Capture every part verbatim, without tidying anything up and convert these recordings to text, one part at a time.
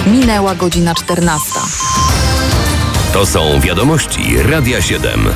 Minęła godzina czternasta. To są wiadomości Radia siedem.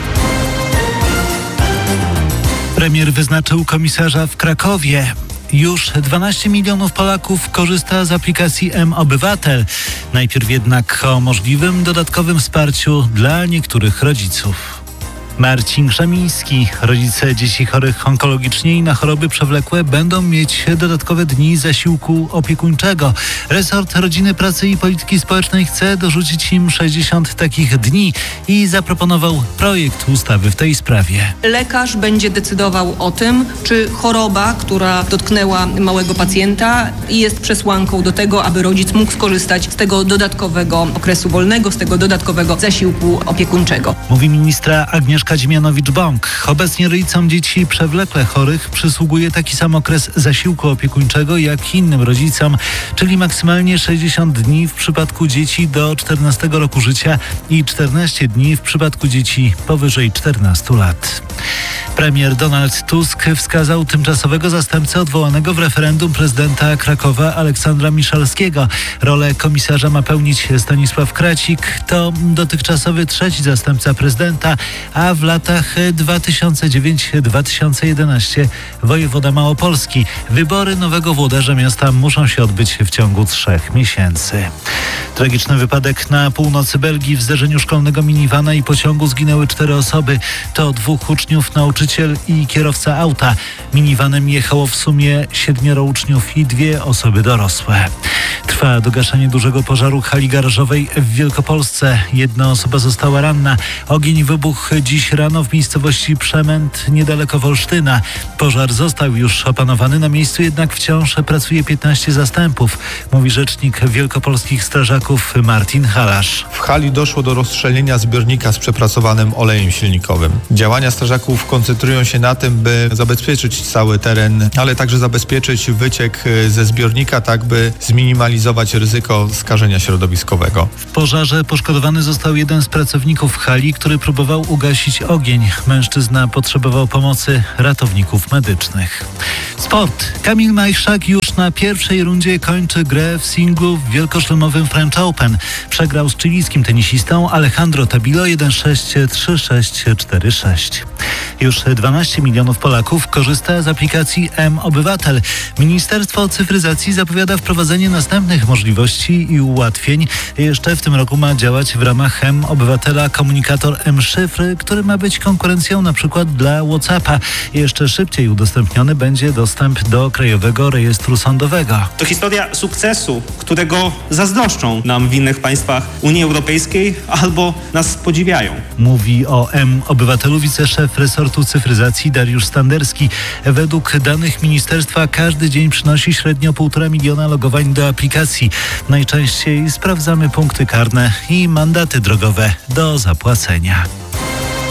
Premier wyznaczył komisarza w Krakowie. Już dwanaście milionów Polaków korzysta z aplikacji M-Obywatel. Najpierw jednak o możliwym dodatkowym wsparciu dla niektórych rodziców. Marcin Krzemiński. Rodzice dzieci chorych onkologicznie i na choroby przewlekłe będą mieć dodatkowe dni zasiłku opiekuńczego. Resort Rodziny, Pracy i Polityki Społecznej chce dorzucić im sześćdziesiąt takich dni i zaproponował projekt ustawy w tej sprawie. Lekarz będzie decydował o tym, czy choroba, która dotknęła małego pacjenta, jest przesłanką do tego, aby rodzic mógł skorzystać z tego dodatkowego okresu wolnego, z tego dodatkowego zasiłku opiekuńczego. Mówi ministra Agnieszka Dziemianowicz-Bąk. Obecnie rodzicom dzieci przewlekle chorych przysługuje taki sam okres zasiłku opiekuńczego jak innym rodzicom, czyli maksymalnie sześćdziesiąt dni w przypadku dzieci do czternastego roku życia i czternaście dni w przypadku dzieci powyżej czternastu lat. Premier Donald Tusk wskazał tymczasowego zastępcę odwołanego w referendum prezydenta Krakowa Aleksandra Miszalskiego. Rolę komisarza ma pełnić Stanisław Kracik. To dotychczasowy trzeci zastępca prezydenta, a w latach dwa tysiące dziewiąty do dwa tysiące jedenastego wojewoda małopolski. Wybory nowego włodarza miasta muszą się odbyć w ciągu trzech miesięcy. Tragiczny wypadek na północy Belgii. W zderzeniu szkolnego minivana i pociągu zginęły cztery osoby. To dwóch uczniów, nauczyciel i kierowca auta. Minivanem jechało w sumie siedmioro uczniów i dwie osoby dorosłe. Trwa dogaszanie dużego pożaru hali garażowej w Wielkopolsce. Jedna osoba została ranna. Ogień wybuchł dziś rano w miejscowości Przemęt, niedaleko Wolsztyna. Pożar został już opanowany. Na miejscu jednak wciąż pracuje piętnaście zastępów, mówi rzecznik wielkopolskich strażaków Martin Halasz. W hali doszło do rozstrzelenia zbiornika z przepracowanym olejem silnikowym. Działania strażaków koncentrują się na tym, by zabezpieczyć cały teren, ale także zabezpieczyć wyciek ze zbiornika, tak by zminimalizować ryzyko skażenia środowiskowego. W pożarze poszkodowany został jeden z pracowników hali, który próbował ugasić ogień. Mężczyzna potrzebował pomocy ratowników medycznych. Sport. Kamil Majchrzak już na pierwszej rundzie kończy grę w singlu w wielkoszlemowym French Open. Przegrał z chilijskim tenisistą Alejandro Tabilo jeden sześć, trzy sześć, cztery sześć. Już dwanaście milionów Polaków korzysta z aplikacji M-Obywatel. Ministerstwo Cyfryzacji zapowiada wprowadzenie następnych możliwości i ułatwień. Jeszcze w tym roku ma działać w ramach M-Obywatela komunikator M-Szyfry, który ma być konkurencją na przykład dla WhatsAppa. Jeszcze szybciej udostępniony będzie dostęp do Krajowego Rejestru Sądowego. To historia sukcesu, którego zazdroszczą nam w innych państwach Unii Europejskiej albo nas podziwiają. Mówi o M-Obywatelu wiceszef resortu cyfryzacji Dariusz Standerski. Według danych ministerstwa każdy dzień przynosi średnio półtora miliona logowań do aplikacji. Najczęściej sprawdzamy punkty karne i mandaty drogowe do zapłacenia.